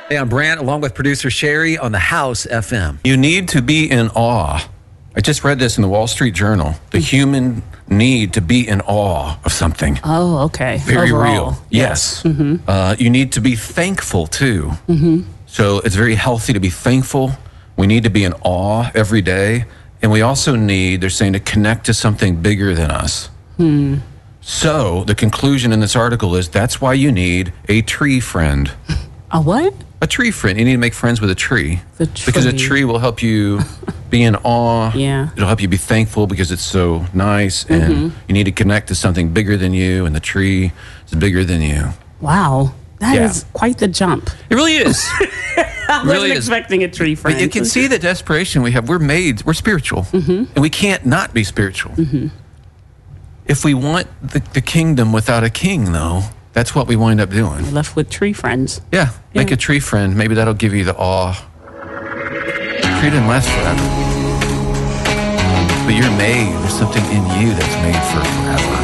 Hey, I'm Brant, along with producer Sherry on the House FM. You need to be in awe. I just read this in the Wall Street Journal. The human need to be in awe of something. Oh, okay. Very Overall. real. Yes. You need to be thankful, too. So it's very healthy to be thankful. We need to be in awe every day. And we also need, they're saying, to connect to something bigger than us. So the conclusion in this article is that's why you need a tree friend. A what? A tree friend. You need to make friends with a tree. The tree. Because a tree will help you be in awe. Yeah. It'll help you be thankful because it's so nice. And you need to connect to something bigger than you. And the tree is bigger than you. Wow. That Yeah. is quite the jump. It really is. I wasn't expecting a tree friend. But you can see the desperation we have. We're spiritual. And we can't not be spiritual. If we want the kingdom without a king, though, that's what we wind up doing. You're left with tree friends. Yeah, make Yeah. a tree friend. Maybe that'll give you the awe. Tree didn't last forever. But you're made. There's something in you that's made for forever.